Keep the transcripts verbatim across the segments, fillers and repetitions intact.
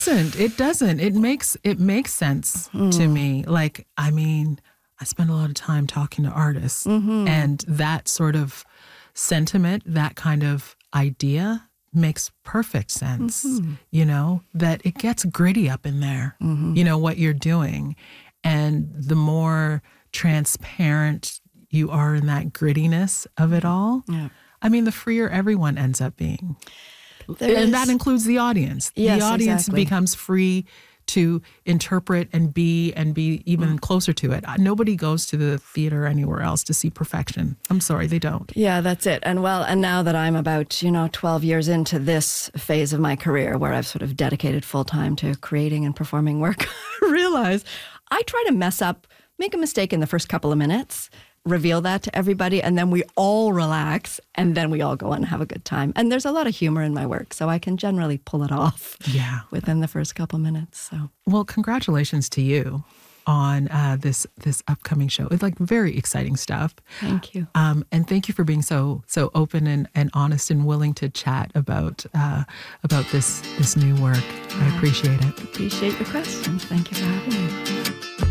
doesn't. It doesn't. It makes it makes sense mm. to me. Like, I mean, I spend a lot of time talking to artists, mm-hmm. and that sort of sentiment, that kind of idea makes perfect sense. Mm-hmm. You know, that it gets gritty up in there, mm-hmm. you know, what you're doing. And the more transparent you are in that grittiness of it all, yeah. I mean, the freer everyone ends up being. There and is, that includes the audience. Yes, the audience exactly. becomes free to interpret and be and be even mm. closer to it. Nobody goes to the theater anywhere else to see perfection. I'm sorry, they don't. Yeah, that's it. And well, and now that I'm about, you know, twelve years into this phase of my career where I've sort of dedicated full time to creating and performing work, I realize I try to mess up, make a mistake in the first couple of minutes, reveal that to everybody, and then we all relax, and then we all go on and have a good time. And there's a lot of humor in my work, so I can generally pull it off yeah. within the first couple minutes. So, well, congratulations to you on uh, this this upcoming show. It's like very exciting stuff. Thank you. Um, and thank you for being so so open and, and honest and willing to chat about uh, about this this new work. Yeah. I appreciate it. Appreciate your questions. Thank you for having me.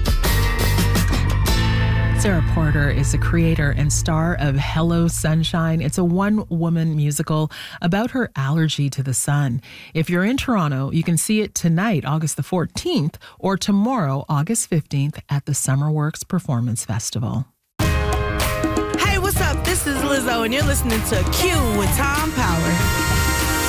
Sarah Porter is the creator and star of Hello Sunshine. It's a one-woman musical about her allergy to the sun. If you're in Toronto, you can see it tonight, August the fourteenth, or tomorrow, August fifteenth, at the Summer Works Performance Festival. Hey, what's up? This is Lizzo, and you're listening to Q with Tom Power.